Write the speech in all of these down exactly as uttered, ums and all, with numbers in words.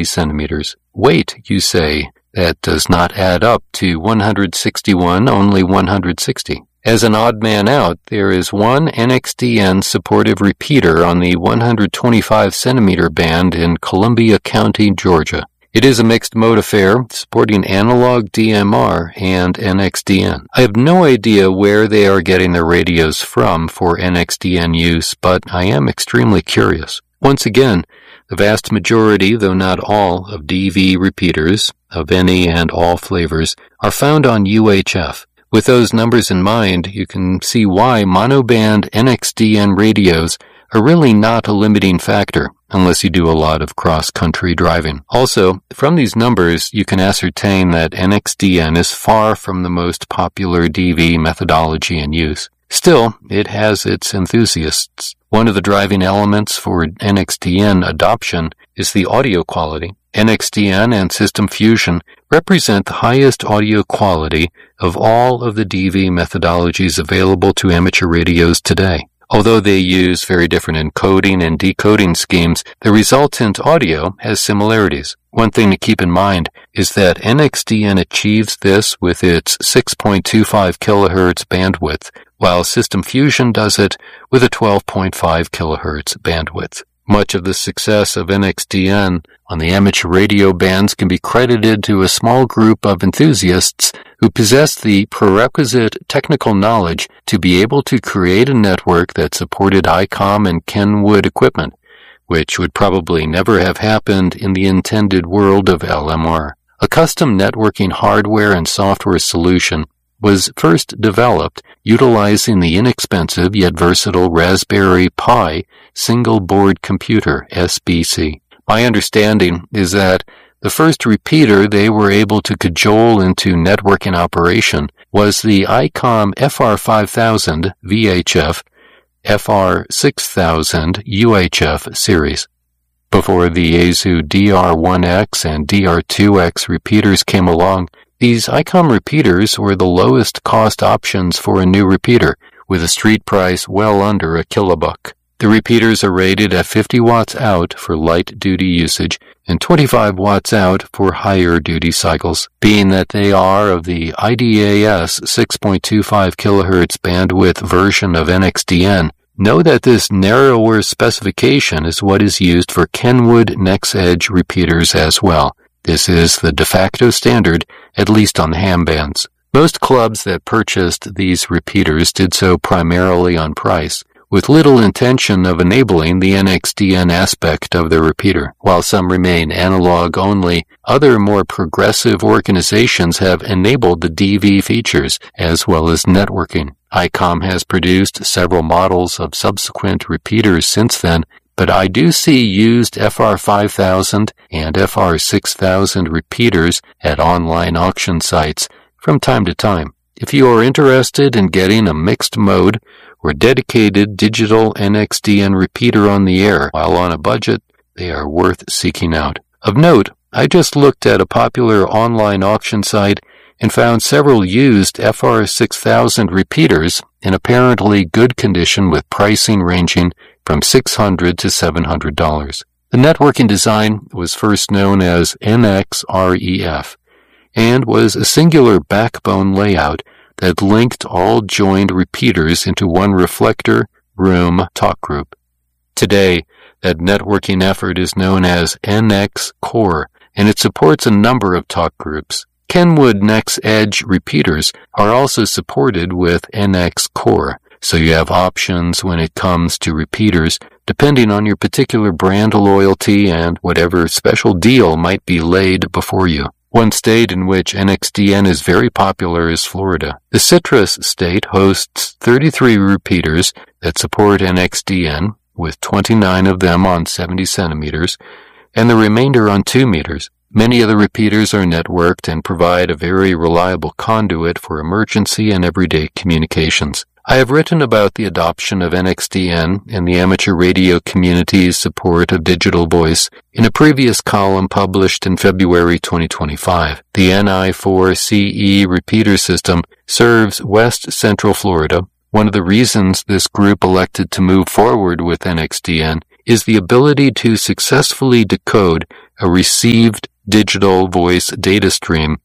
seventy centimeters. Weight, you say, that does not add up to one hundred sixty-one, only one hundred sixty. As an odd man out, there is one N X D N supportive repeater on the one hundred twenty-five centimeter band in Columbia County, Georgia. It is a mixed mode affair, supporting analog D M R and N X D N. I have no idea where they are getting their radios from for N X D N use, but I am extremely curious. Once again, the vast majority, though not all, of D V repeaters, of any and all flavors, are found on U H F. With those numbers in mind, you can see why monoband N X D N radios are really not a limiting factor, unless you do a lot of cross-country driving. Also, from these numbers, you can ascertain that N X D N is far from the most popular D V methodology in use. Still, it has its enthusiasts. One of the driving elements for N X D N adoption is the audio quality. N X D N and System Fusion represent the highest audio quality of all of the D V methodologies available to amateur radios today. Although they use very different encoding and decoding schemes, the resultant audio has similarities. One thing to keep in mind is that N X D N achieves this with its six point two five kilohertz bandwidth, while System Fusion does it with a twelve point five kilohertz bandwidth. Much of the success of N X D N on the amateur radio bands can be credited to a small group of enthusiasts who possess the prerequisite technical knowledge to be able to create a network that supported I COM and Kenwood equipment, which would probably never have happened in the intended world of L M R. A custom networking hardware and software solution was first developed utilizing the inexpensive yet versatile Raspberry Pi single-board computer, S B C. My understanding is that the first repeater they were able to cajole into networking operation was the I COM F R five thousand V H F, F R six thousand U H F series. Before the Yaesu D R one X and D R two X repeaters came along, these I COM repeaters were the lowest cost options for a new repeater, with a street price well under a kilobuck. The repeaters are rated at fifty watts out for light-duty usage and twenty-five watts out for higher-duty cycles. Being that they are of the I D A S six point two five kilohertz bandwidth version of N X D N, know that this narrower specification is what is used for Kenwood NexEdge repeaters as well. This is the de facto standard, at least on the ham bands. Most clubs that purchased these repeaters did so primarily on price, with little intention of enabling the N X D N aspect of their repeater. While some remain analog only, other more progressive organizations have enabled the D V features as well as networking. I COM has produced several models of subsequent repeaters since then, but I do see used F R five thousand and F R six thousand repeaters at online auction sites from time to time. If you are interested in getting a mixed mode or dedicated digital N X D N repeater on the air while on a budget, they are worth seeking out. Of note, I just looked at a popular online auction site and found several used F R six thousand repeaters in apparently good condition with pricing ranging from six hundred dollars to seven hundred dollars. The networking design was first known as N X R E F and was a singular backbone layout that linked all joined repeaters into one reflector room talk group. Today, that networking effort is known as N X Core, and it supports a number of talk groups. Kenwood NexEdge repeaters are also supported with N X Core, so you have options when it comes to repeaters depending on your particular brand loyalty and whatever special deal might be laid before you. One state in which N X D N is very popular is Florida. The Citrus state hosts thirty-three repeaters that support N X D N, with twenty-nine of them on seventy centimeters, and the remainder on two meters. Many of the repeaters are networked and provide a very reliable conduit for emergency and everyday communications. I have written about the adoption of N X D N and the amateur radio community's support of digital voice in a previous column published in February twenty twenty-five. The N I four C E repeater system serves West Central Florida. One of the reasons this group elected to move forward with N X D N is the ability to successfully decode a received digital voice data stream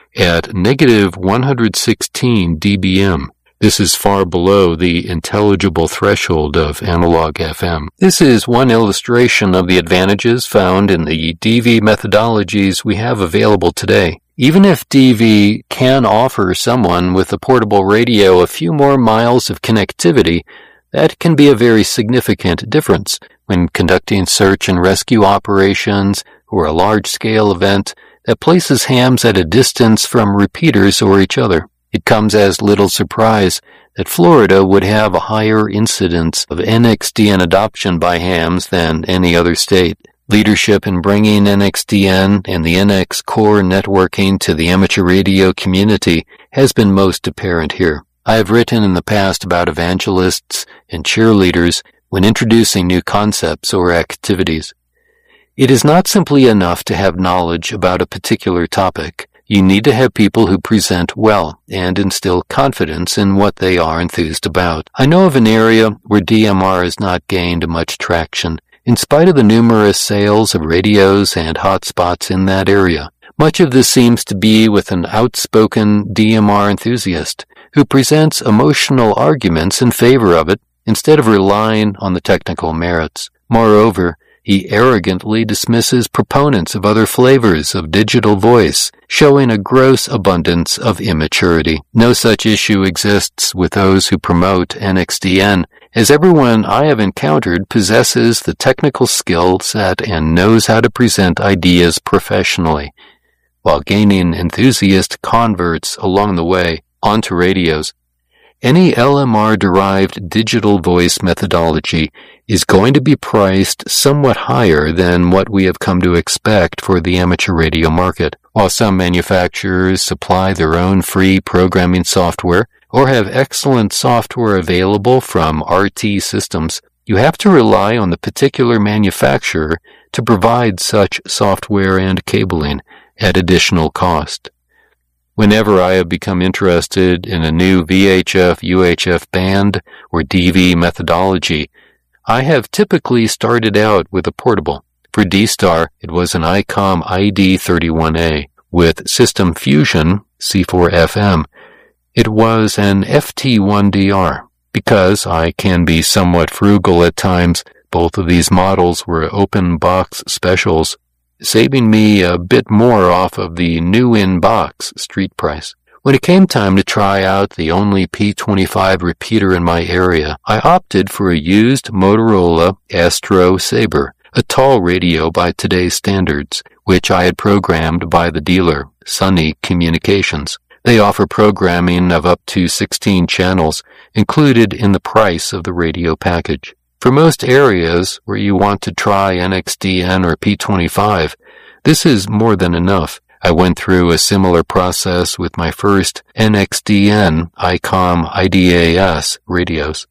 at negative one hundred sixteen decibels. This is far below the intelligible threshold of analog F M. This is one illustration of the advantages found in the D V methodologies we have available today. Even if D V can offer someone with a portable radio a few more miles of connectivity, that can be a very significant difference when conducting search and rescue operations or a large-scale event that places hams at a distance from repeaters or each other. It comes as little surprise that Florida would have a higher incidence of N X D N adoption by hams than any other state. Leadership in bringing N X D N and the N X core networking to the amateur radio community has been most apparent here. I have written in the past about evangelists and cheerleaders when introducing new concepts or activities. It is not simply enough to have knowledge about a particular topic. You need to have people who present well and instill confidence in what they are enthused about. I know of an area where D M R has not gained much traction, in spite of the numerous sales of radios and hotspots in that area. Much of this seems to be with an outspoken D M R enthusiast who presents emotional arguments in favor of it instead of relying on the technical merits. Moreover, he arrogantly dismisses proponents of other flavors of digital voice, showing a gross abundance of immaturity. No such issue exists with those who promote N X D N, as everyone I have encountered possesses the technical skill set and knows how to present ideas professionally, while gaining enthusiast converts along the way onto radios. Any L M R-derived digital voice methodology is going to be priced somewhat higher than what we have come to expect for the amateur radio market. While some manufacturers supply their own free programming software or have excellent software available from R T Systems, you have to rely on the particular manufacturer to provide such software and cabling at additional cost. Whenever I have become interested in a new V H F U H F band or D V methodology, I have typically started out with a portable. For D-Star, it was an ICOM I D thirty-one A. With System Fusion, C four F M, it was an F T one D R. Because I can be somewhat frugal at times, both of these models were open box specials, saving me a bit more off of the new-in-box street price. When it came time to try out the only P twenty-five repeater in my area, I opted for a used Motorola Astro Sabre, a tall radio by today's standards, which I had programmed by the dealer, Sunny Communications. They offer programming of up to sixteen channels included in the price of the radio package. For most areas where you want to try N X D N or P twenty-five, this is more than enough. I went through a similar process with my first N X D N ICOM I D A S radios.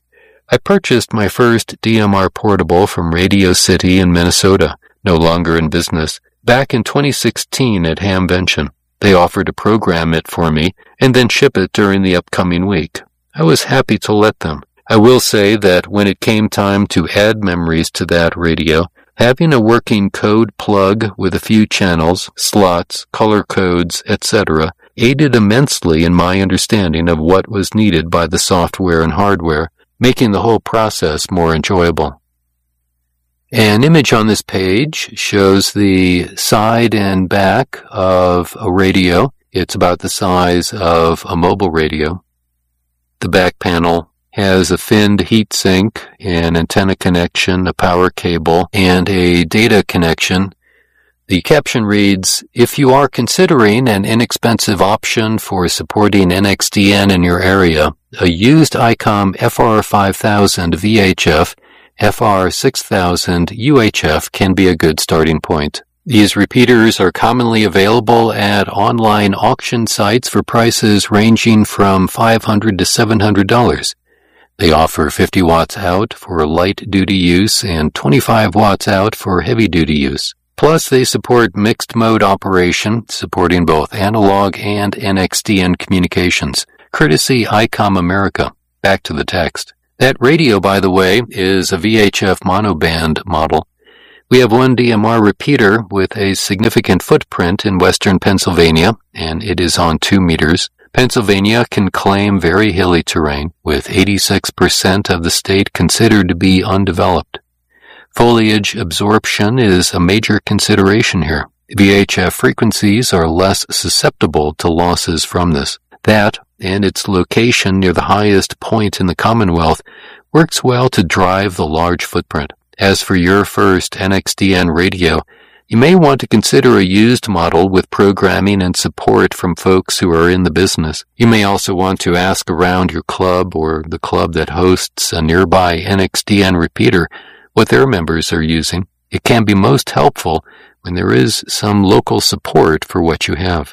I purchased my first D M R portable from Radio City in Minnesota, no longer in business, back in twenty sixteen at Hamvention. They offered to program it for me and then ship it during the upcoming week. I was happy to let them. I will say that when it came time to add memories to that radio, having a working code plug with a few channels, slots, color codes, et cetera aided immensely in my understanding of what was needed by the software and hardware, making the whole process more enjoyable. An image on this page shows the side and back of a radio. It's about the size of a mobile radio. The back panel has a finned heatsink, an antenna connection, a power cable, and a data connection. The caption reads, "If you are considering an inexpensive option for supporting N X D N in your area, a used ICOM F R five thousand V H F, F R six thousand U H F can be a good starting point." These repeaters are commonly available at online auction sites for prices ranging from five hundred dollars to seven hundred dollars. They offer fifty watts out for light-duty use and twenty-five watts out for heavy-duty use. Plus, they support mixed-mode operation, supporting both analog and N X D N communications, courtesy ICOM America. Back to the text. That radio, by the way, is a V H F monoband model. We have one D M R repeater with a significant footprint in western Pennsylvania, and it is on two meters. Pennsylvania can claim very hilly terrain, with eighty-six percent of the state considered to be undeveloped. Foliage absorption is a major consideration here. V H F frequencies are less susceptible to losses from this. That, and its location near the highest point in the Commonwealth, works well to drive the large footprint. As for your first N X D N radio, you may want to consider a used model with programming and support from folks who are in the business. You may also want to ask around your club or the club that hosts a nearby N X D N repeater what their members are using. It can be most helpful when there is some local support for what you have.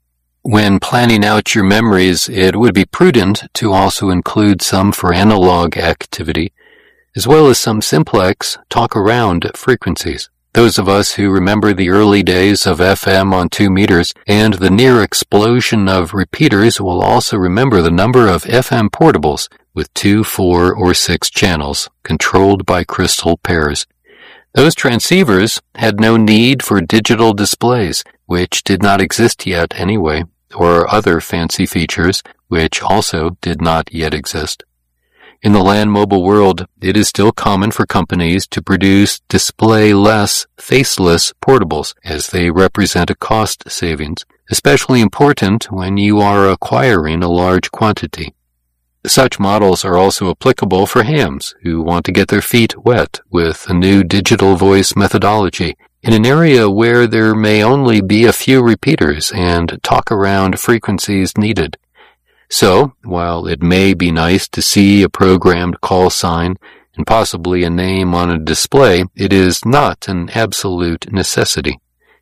When planning out your memories, it would be prudent to also include some for analog activity, as well as some simplex talk-around frequencies. Those of us who remember the early days of F M on two meters and the near explosion of repeaters will also remember the number of F M portables with two, four, or six channels, controlled by crystal pairs. Those transceivers had no need for digital displays, which did not exist yet anyway, or other fancy features, which also did not yet exist. In the land mobile world, it is still common for companies to produce display-less, faceless portables, as they represent a cost savings, especially important when you are acquiring a large quantity. Such models are also applicable for hams who want to get their feet wet with a new digital voice methodology in an area where there may only be a few repeaters and talk-around frequencies needed. So, while it may be nice to see a programmed call sign and possibly a name on a display, it is not an absolute necessity.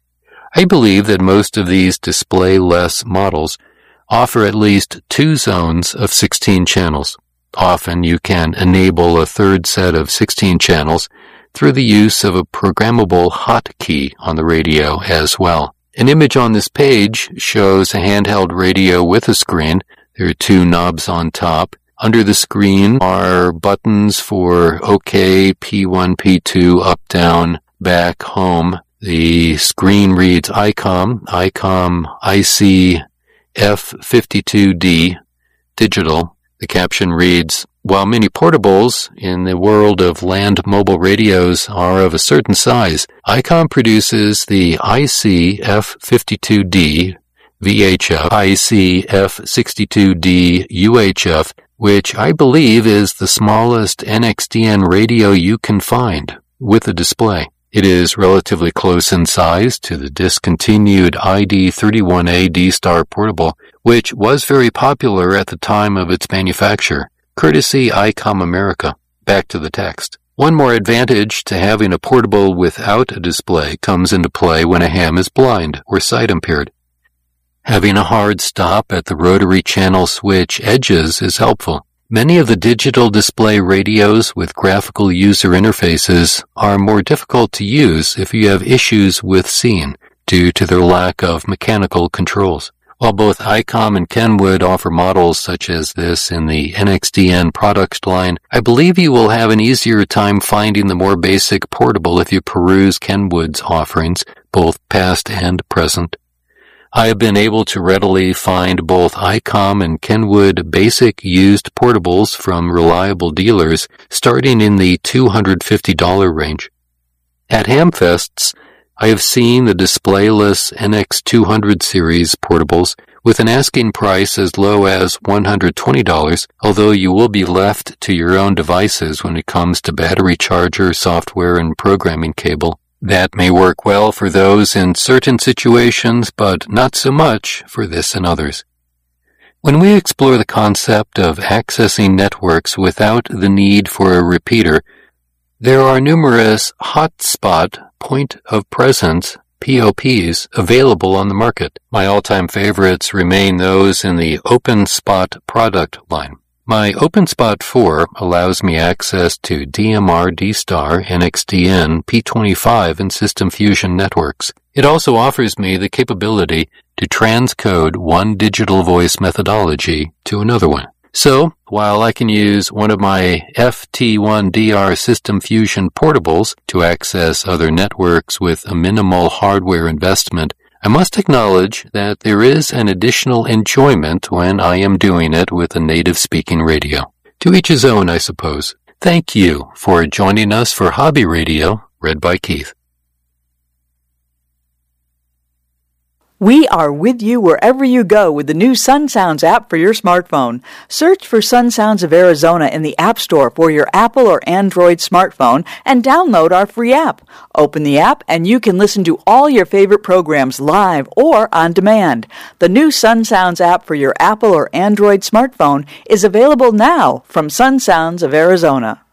I believe that most of these display-less models offer at least two zones of sixteen channels. Often you can enable a third set of sixteen channels through the use of a programmable hotkey on the radio as well. An image on this page shows a handheld radio with a screen. There are two knobs on top. Under the screen are buttons for OK, P one, P two, up, down, back, home. The screen reads I COM, I COM I C F fifty-two D, digital. The caption reads, while many portables in the world of land mobile radios are of a certain size, I COM produces the I C F fifty-two D V H F, I C F sixty-two D U H F, which I believe is the smallest N X D N radio you can find, with a display. It is relatively close in size to the discontinued I D thirty-one A D-Star portable, which was very popular at the time of its manufacture, courtesy I COM America. Back to the text. One more advantage to having a portable without a display comes into play when a ham is blind or sight impaired. Having a hard stop at the rotary channel switch edges is helpful. Many of the digital display radios with graphical user interfaces are more difficult to use if you have issues with seeing due to their lack of mechanical controls. While both I COM and Kenwood offer models such as this in the N X D N product line, I believe you will have an easier time finding the more basic portable if you peruse Kenwood's offerings, both past and present. I have been able to readily find both I COM and Kenwood basic used portables from reliable dealers starting in the two hundred fifty dollars range. At Hamfests, I have seen the displayless N X two hundred series portables with an asking price as low as one hundred twenty dollars, although you will be left to your own devices when it comes to battery charger, software, and programming cable. That may work well for those in certain situations, but not so much for this and others. When we explore the concept of accessing networks without the need for a repeater, there are numerous hotspot point of presence P O Ps available on the market. My all-time favorites remain those in the OpenSpot product line. My OpenSpot four allows me access to D M R, D-Star, N X D N, P twenty-five, and System Fusion networks. It also offers me the capability to transcode one digital voice methodology to another one. So, while I can use one of my F T one D R System Fusion portables to access other networks with a minimal hardware investment, I must acknowledge that there is an additional enjoyment when I am doing it with a native-speaking radio. To each his own, I suppose. Thank you for joining us for Hobby Radio, read by Keith. We are with you wherever you go with the new Sun Sounds app for your smartphone. Search for Sun Sounds of Arizona in the App Store for your Apple or Android smartphone and download our free app. Open the app and you can listen to all your favorite programs live or on demand. The new Sun Sounds app for your Apple or Android smartphone is available now from Sun Sounds of Arizona.